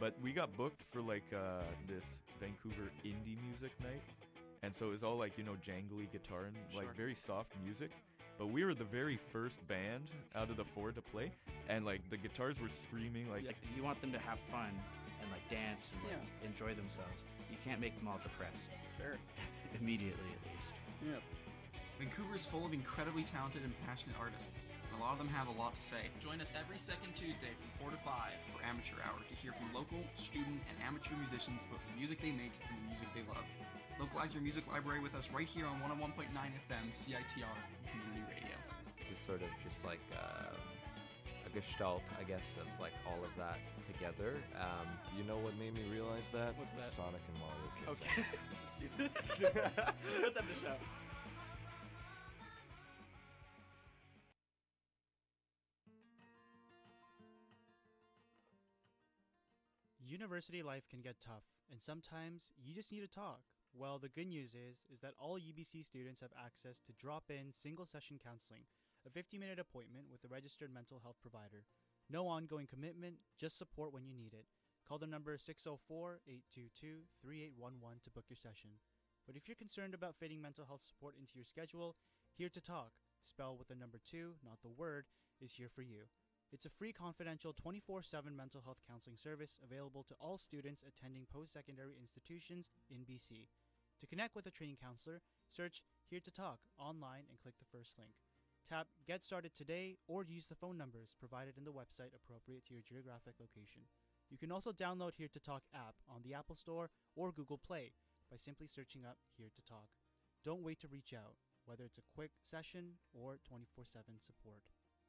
But we got booked for like this Vancouver indie music night, and so it was all like, jangly guitar and like very soft music. But we were the very first band out of the 4 to play, and like the guitars were screaming like. You want them to have fun and like dance and like, enjoy themselves. You can't make them all depressed. Sure. Immediately, at least. Yeah. Vancouver is full of incredibly talented and passionate artists, and a lot of them have a lot to say. Join us every second Tuesday from 4 to 5 for Amateur Hour to hear from local, student, and amateur musicians about the music they make and the music they love. Localize your music library with us right here on 101.9 FM CITR Community Radio. This is sort of just like a gestalt, I guess, of like all of that together. You know what made me realize that? What's that? Sonic and Mario kissing. Okay, this is stupid. Let's end the show. University life can get tough, and sometimes you just need to talk. Well, the good news is that all UBC students have access to drop-in single-session counseling, a 50-minute appointment with a registered mental health provider. No ongoing commitment, just support when you need it. Call the number 604-822-3811 to book your session. But if you're concerned about fitting mental health support into your schedule, Here to Talk, spelled with the number 2, not the word, is here for you. It's a free, confidential, 24/7 mental health counseling service available to all students attending post-secondary institutions in BC. To connect with a training counselor, search Here to Talk online and click the first link. Tap Get Started today or use the phone numbers provided in the website appropriate to your geographic location. You can also download Here to Talk app on the Apple Store or Google Play by simply searching up Here to Talk. Don't wait to reach out, whether it's a quick session or 24/7 support.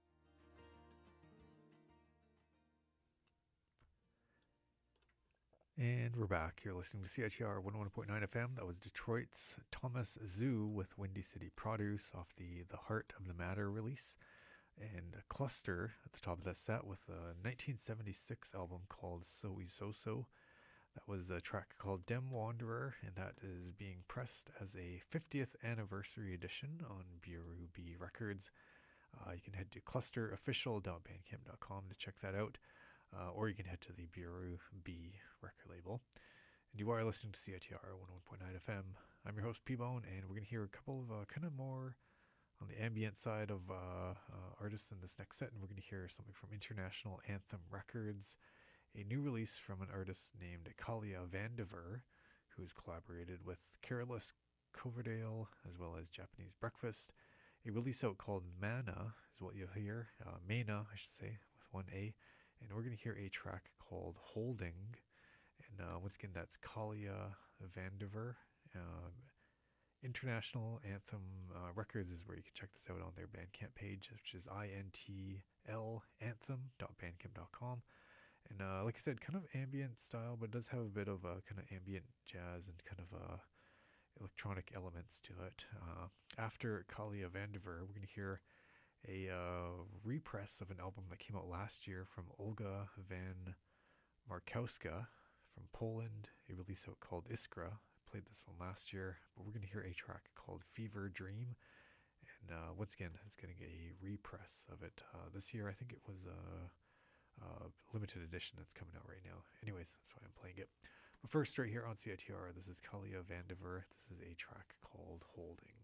And we're back. You're listening to CITR 101.9 FM. That was Detroit's Thomas Zoo with Windy City Produce off the Heart of the Matter release. And a Cluster at the top of that set with a 1976 album called So So So. That was a track called Dem Wanderer, and that is being pressed as a 50th anniversary edition on Bureau B Records. You can head to clusterofficial.bandcamp.com to check that out. Or you can head to the Bureau B record label. And you are listening to CITR 101.9 FM. I'm your host, P-Bone, and we're going to hear a couple of kind of more on the ambient side of artists in this next set. And we're going to hear something from International Anthem Records, a new release from an artist named Kalia Vandiver, who has collaborated with Careless Coverdale as well as Japanese Breakfast. A release out called Mana is what you'll hear. Mana, I should say, with one A. And we're going to hear a track called Holding. And once again, that's Kalia Vandiver. International Anthem Records is where you can check this out on their Bandcamp page, which is intl.anthem.bandcamp.com. And like I said, kind of ambient style, but it does have a bit of a kind of ambient jazz and kind of electronic elements to it. After Kalia Vandiver, we're going to hear a repress of an album that came out last year from Olga Van Markowska from Poland, a release out called Iskra. I played this one last year, but we're going to hear a track called Fever Dream. And once again, it's getting a repress of it this year. I think it was a limited edition that's coming out right now. Anyways, that's why I'm playing it. But first, right here on CITR, this is Kalia Vandiver. This is a track called Holding.